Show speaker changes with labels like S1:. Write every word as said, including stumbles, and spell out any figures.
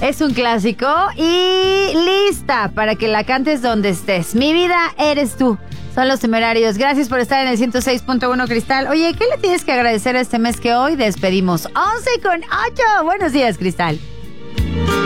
S1: Es un clásico y lista para que la cantes donde estés. Mi vida eres tú. Son Los Temerarios. Gracias por estar en el ciento seis punto uno Cristal. Oye, ¿qué le tienes que agradecer a este mes que hoy despedimos? once con ocho. Buenos días, Cristal.